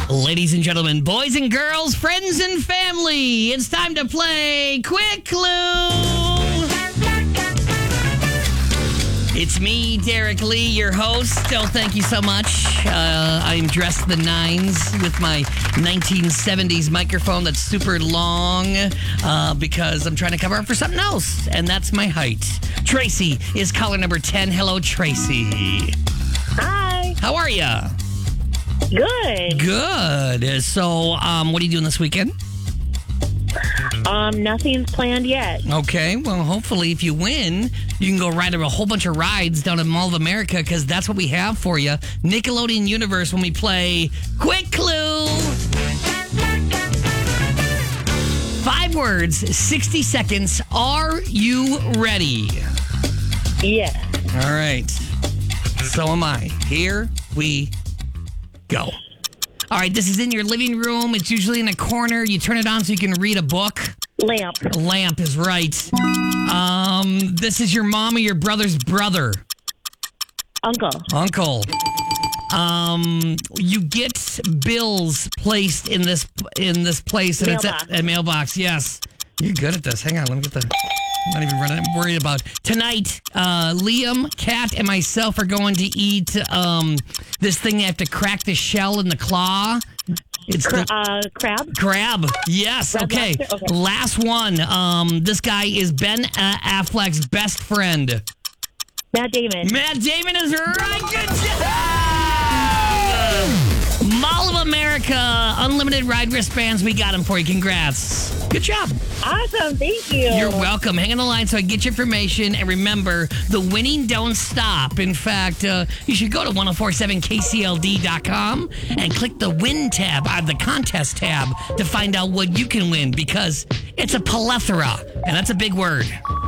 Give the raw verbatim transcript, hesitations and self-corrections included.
Ladies and gentlemen, boys and girls, friends and family, it's time to play Quick Clue. It's me, Derek Lee, your host. Still, thank you so much. Uh, I'm dressed to the nines with my nineteen seventies microphone that's super long uh, because I'm trying to cover up for something else, and that's my height. Tracy is caller number ten. Hello, Tracy. Hi. How are you? Good. Good. So, um, what are you doing this weekend? Um, nothing's planned yet. Okay. Well, hopefully, if you win, you can go ride a whole bunch of rides down at Mall of America because that's what we have for you. Nickelodeon Universe when we play Quick Clue. Five words, sixty seconds. Are you ready? Yes. All right. So am I. Here we go. All right, this is in your living room. It's usually in a corner. You turn it on so you can read a book. Lamp. A lamp is right. Um, this is your mom or your brother's brother. Uncle. Uncle. Um, you get bills placed in this in this place, and Mailbox. it's a, a mailbox. Yes, you're good at this. Hang on, let me get the. I'm not even running. I'm worried about tonight. Uh, Liam, Kat, and myself are going to eat um, this thing. They have to crack the shell in the claw. It's Cra- the uh, crab. crab. Yes. Crab Okay. lobster? Okay. Last one. Um, this guy is Ben uh, Affleck's best friend. Matt Damon. Matt Damon is right. Good job. Mall of America, unlimited ride wristbands. We got them for you. Congrats. Good job. Awesome. Thank you. You're welcome. Hang on the line so I can get your information. And remember, the winning don't stop. In fact, uh, you should go to ten forty-seven K C L D dot com and click the win tab on the contest tab to find out what you can win because it's a plethora. And that's a big word.